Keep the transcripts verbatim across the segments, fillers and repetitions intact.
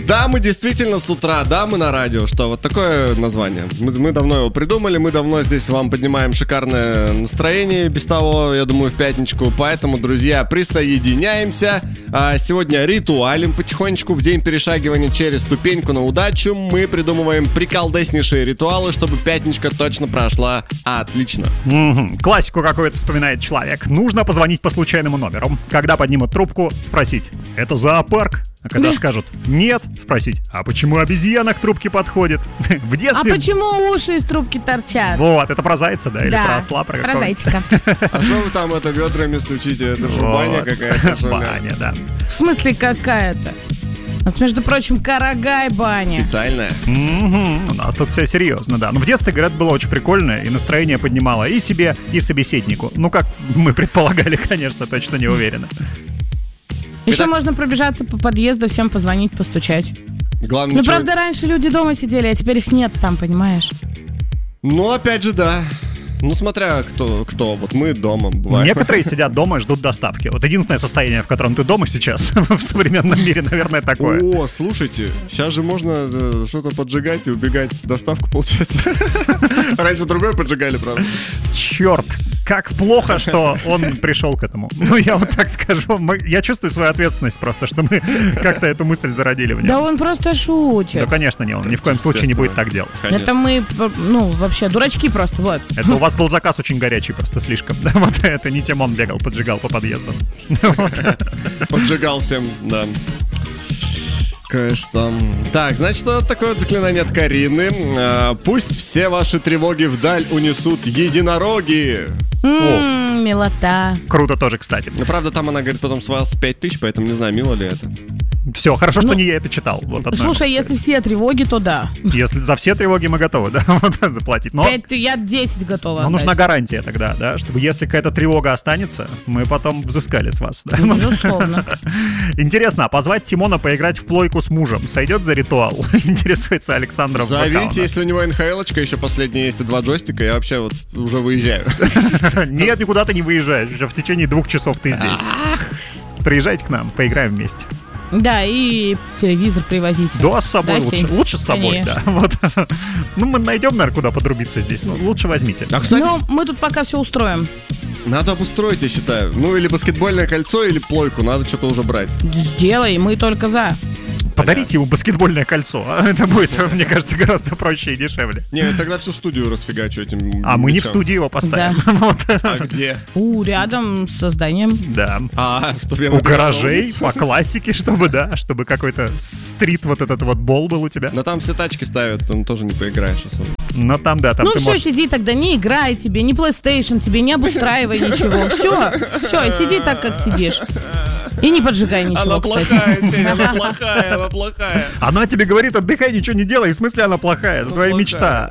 Да, мы действительно с утра, да, мы на радио. Что, вот такое название. Мы, мы давно его придумали, мы давно здесь вам поднимаем шикарное настроение. Без того, я думаю, в пятничку. Поэтому, друзья, присоединяемся. А сегодня ритуалим потихонечку. В день перешагивания через ступеньку на удачу мы придумываем приколдеснейшие ритуалы, чтобы пятничка точно прошла отлично. Mm-hmm. Классику какую-то вспоминает человек. Нужно позвонить по случайному номеру. Когда поднимут трубку, спросить: это зоопарк? А когда скажут «нет», спросить: а почему обезьяна к трубке подходит? В детстве... А почему уши из трубки торчат? Вот, это про зайца, да? Или да, про осла? Про, про зайчика. А что вы там это ведрами стучите? Это же баня какая-то. Баня, да. В смысле какая-то? У нас, между прочим, Карагай-баня. Специальная? У нас тут все серьезно, да. Но в детстве, говорят, было очень прикольно, и настроение поднимало и себе, и собеседнику. Ну, как мы предполагали, конечно, точно не уверены. Еще Итак... можно пробежаться по подъезду, всем позвонить, постучать. Главное, ну, ничего... правда, раньше люди дома сидели, а теперь их нет там, понимаешь? Ну, опять же, да. Ну, смотря кто, кто. Вот мы дома бываем. Некоторые сидят дома и ждут доставки. Вот единственное состояние, в котором ты дома сейчас, в современном мире, наверное, такое. О, слушайте, сейчас же можно э, что-то поджигать и убегать. Доставку, получается. Раньше другое поджигали, правда. Черт, как плохо, что он пришел к этому. Ну, я вот так скажу. Мы, я чувствую свою ответственность просто, что мы как-то эту мысль зародили в нем. Да он просто шутит. Да, конечно, не, он ни в коем случае не будет так делать. Конечно. Это мы, ну, вообще, дурачки просто, вот. Это у вас был заказ очень горячий, просто слишком. Да, вот это не тем он бегал, поджигал по подъезду. Поджигал всем, да. Конечно. Так, значит, вот такое вот заклинание от Карины. А, пусть все ваши тревоги вдаль унесут единороги. Ммм, милота. Круто тоже, кстати. Ну, правда, там она говорит, потом свалился пять тысяч, поэтому не знаю, мило ли это. Все, хорошо, что ну, не я это читал. Вот слушай, если все тревоги, то да. Если за все тревоги мы готовы, да, вот, заплатить. Но, пять, я десять готова. Но нужна гарантия тогда, да, чтобы если какая-то тревога останется, мы потом взыскали с вас. Да? Безусловно. Интересно, а позвать Тимона поиграть в плойку с мужем сойдет за ритуал? Интересуется Александр. Зовите, если у него эн ха элочка, еще последняя есть и два джойстика, я вообще вот уже выезжаю. Нет, никуда ты не выезжаешь, уже в течение двух часов ты здесь. Приезжайте к нам, поиграем вместе. Да, и телевизор привозите. Да, с собой да, лучше. Лучше с собой, конечно. Да. Вот. Ну, мы найдем, наверное, куда подрубиться здесь. Ну, лучше возьмите. А, кстати, ну, мы тут пока все устроим. Надо обустроить, я считаю. Ну, или баскетбольное кольцо, или плойку. Надо что-то уже брать. Сделай, мы только за. Подарите ему баскетбольное кольцо. Это будет, мне кажется, гораздо проще и дешевле. Не, тогда всю студию расфигачу этим. А мы не в мячом. студии его поставим. Да. Вот. А где? У, рядом с зданием. Да. А, чтобы я У гаражей, по классике, чтобы, да, чтобы какой-то стрит вот этот вот бол был у тебя. Но там все тачки ставят, там тоже не поиграешь особо. Но там, да, там ну ты все, можешь... сиди тогда, не играй тебе, не PlayStation тебе, не обустраивай ничего. Все, все, сиди так, как сидишь. И не поджигай ничего, она кстати. плохая, Сеня, она плохая, она плохая. Она тебе говорит, отдыхай, ничего не делай. В смысле она плохая? Это твоя мечта.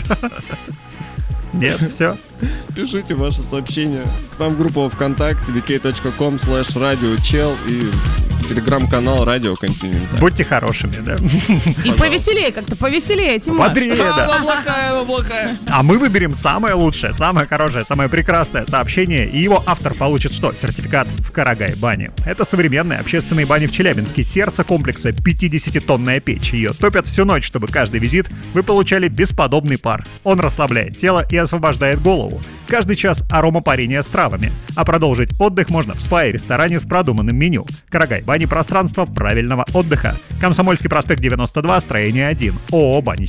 Нет, все. Пишите ваши сообщения к нам в группу ВКонтакте ви кей точка ком слэш радиочел и телеграм-канал Радио Континент. Будьте хорошими, да. И повеселее как-то, повеселее, Тимош. Бодрее, да. Она плохая, она плохая. А мы выберем самое лучшее, самое хорошее, самое прекрасное сообщение, и его автор получит что? Сертификат в Карагай-бане. Это современная общественная баня в Челябинске, сердце комплекса, пятидесятитонная печь. Ее топят всю ночь, чтобы каждый визит вы получали бесподобный пар. Он расслабляет тело и освобождает голову. Каждый час аромапарения с травами. А продолжить отдых можно в спа и ресторане с продуманным меню. Карагай-бани — пространство правильного отдыха. Комсомольский проспект девяносто два, строение один. ООО «Бани